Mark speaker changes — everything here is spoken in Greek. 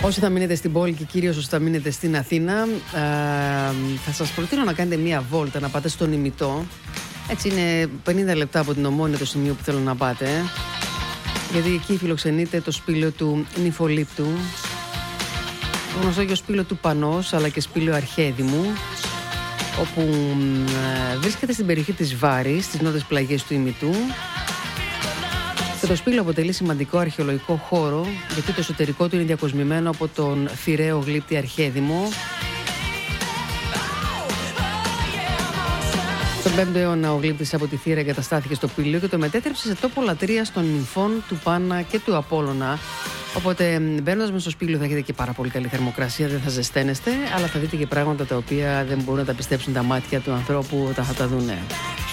Speaker 1: Όσοι θα μείνετε στην πόλη και κυρίως όσοι θα μείνετε στην Αθήνα, θα σας προτείνω να κάνετε μία βόλτα, να πάτε στον Ημιτό. Έτσι είναι 50 λεπτά από την Ομόνια το σημείο που θέλω να πάτε. Γιατί εκεί φιλοξενείται το σπήλαιο του Νυφολίπτου, γνωστό και ο σπήλαιο του Πανός, αλλά και σπήλαιο Αρχαίδημου, όπου βρίσκεται στην περιοχή της Βάρης, στις νότιες πλαγιές του Ημιτού. Και το σπήλαιο αποτελεί σημαντικό αρχαιολογικό χώρο, γιατί το εσωτερικό του είναι διακοσμημένο από τον θηραίο γλύπτη Αρχαίδημο. Στον 5ο αιώνα ο γλύπτης από τη θύρα εγκαταστάθηκε στο πήλαιο και το μετέτρεψε σε τόπο λατρείας των νυμφών του Πάνα και του Απόλλωνα. Οπότε μπαίνοντας μέσα στο σπήλαιο θα έχετε και πάρα πολύ καλή θερμοκρασία, δεν θα ζεσταίνεστε, αλλά θα δείτε και πράγματα τα οποία δεν μπορούν να τα πιστέψουν τα μάτια του ανθρώπου όταν θα τα δούνε.